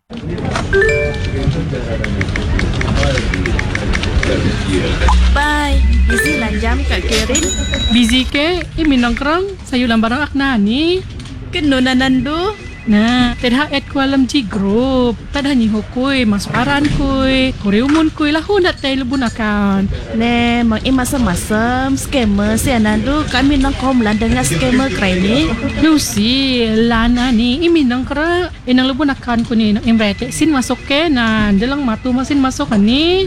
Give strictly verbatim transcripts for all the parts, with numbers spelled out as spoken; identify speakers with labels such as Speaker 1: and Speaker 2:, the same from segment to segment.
Speaker 1: Bye. Busy lah jam Kak Kerin.
Speaker 2: Busy ke? Eh, minangkrang. Sayo lang barang akna ni.
Speaker 1: Keno na nando.
Speaker 2: Nah, tadha add ko alam G group. Tadha ni hukui, masukaran kuy. Koreumon kuy lahu na tayo lubunakan.
Speaker 1: Ne, mang imasam-masam scammer si Anando. Kami nang komlan dengan scammer kray ni.
Speaker 2: Lucy, lana ni iminangkra. Inang lubunakan ko ni nang imrete. Sin masuk ke na. Dalang matu masin masuk ka ni.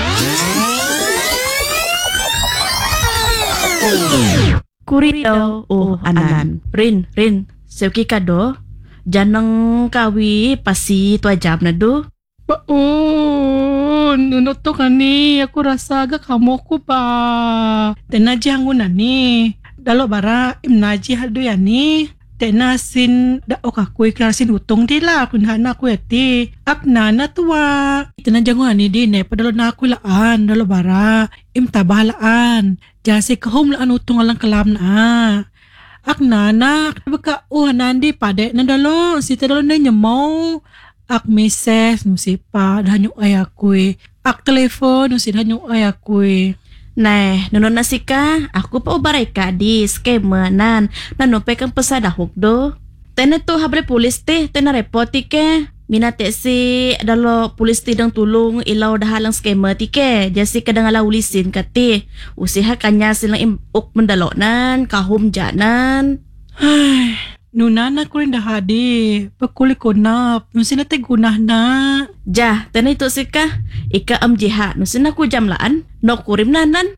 Speaker 1: Kurito. Oh, anan. Rin, Rin. Sewki kado. Janang kawi pasi tua jam na do.
Speaker 2: Baon, nunot to ka ni. Ako rasa aga kamo ko pa. Tenaji hango na ni. Dalo bara imnaji haldo ya ni. Tenasin da oka kuy klasin utong dila kun hana ko eti. Akna na tuwa. Tenaji hango ni di ne padalo na ako laan. Dalo bara im tabalaan. Jasi ka home laan utong alang kalam na. Ak nanak, baka oh nandi pade nandalo si tadalo na nyamaw. Ak meses no si pa danyo ayakoy. Ak telepon no si danyo ayakoy.
Speaker 1: Nah, nono nasika, aku pa ubaray ka di scammer nan. Nanopay kang pasadahok do. Tena to habre pulis te, tena repoti ke. Minate si dalo pulis ti dang tulong ilaw dahalang scammer ti ke. Jasi kadang ala ulisin ka ti. Usiha kanya silang imuk mendalo nan, kahum janan.
Speaker 2: Ay, nunana ko rin dahadi. Pakuli ko na, nusin na gunah na.
Speaker 1: Ja, tena ito sika. Ika am jiha, nusin ako jamlaan. No kurim nanan.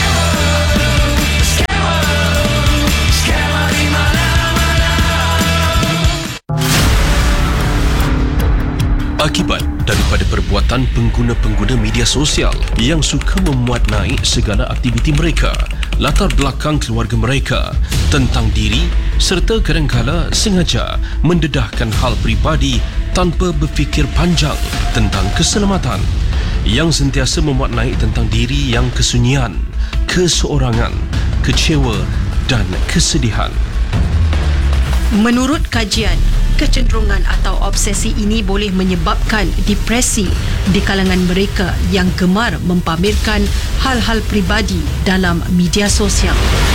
Speaker 3: Akibat daripada perbuatan pengguna-pengguna media sosial yang suka memuat naik segala aktiviti mereka, latar belakang keluarga mereka, tentang diri serta kadangkala sengaja mendedahkan hal peribadi tanpa berfikir panjang tentang keselamatan, yang sentiasa memuat naik tentang diri yang kesunyian, keseorangan, kecewa dan kesedihan.
Speaker 4: Menurut kajian, kecenderungan atau obsesi ini boleh menyebabkan depresi di kalangan mereka yang gemar mempamerkan hal-hal peribadi dalam media sosial.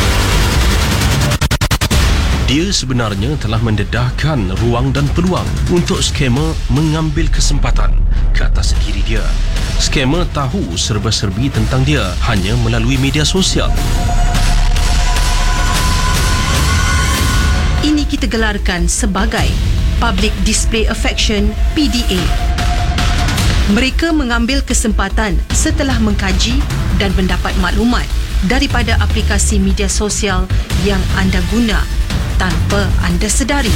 Speaker 3: Dia sebenarnya telah mendedahkan ruang dan peluang untuk skamer mengambil kesempatan ke atas diri dia. Skamer tahu serba-serbi tentang dia hanya melalui media sosial.
Speaker 4: Ini kita gelarkan sebagai Public Display Affection P D A. Mereka mengambil kesempatan setelah mengkaji dan mendapat maklumat daripada aplikasi media sosial yang anda guna tanpa anda sedari.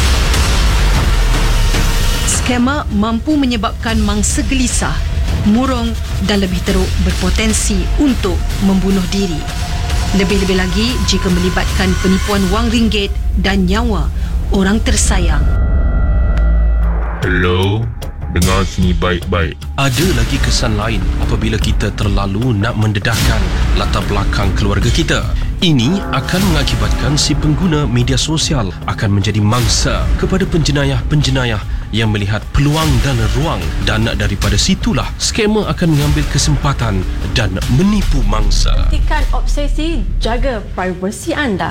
Speaker 4: Skamer mampu menyebabkan mangsa gelisah, murung dan lebih teruk berpotensi untuk membunuh diri. Lebih-lebih lagi jika melibatkan penipuan wang ringgit dan nyawa orang tersayang.
Speaker 5: Hello, dengar sini baik-baik.
Speaker 3: Ada lagi kesan lain apabila kita terlalu nak mendedahkan latar belakang keluarga kita. Ini akan mengakibatkan si pengguna media sosial akan menjadi mangsa kepada penjenayah-penjenayah yang melihat peluang dan ruang, dan daripada situlah skamer akan mengambil kesempatan dan menipu mangsa.
Speaker 6: Hentikan obsesi, jaga privasi anda.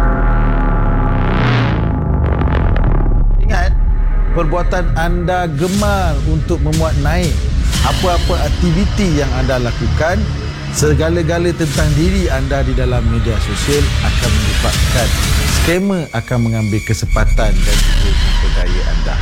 Speaker 7: Ingat, perbuatan anda gemar untuk memuat naik apa-apa aktiviti yang anda lakukan. Segala-gala tentang diri anda di dalam media sosial akan menyebabkan skamer akan mengambil kesempatan dan juga memperdaya anda.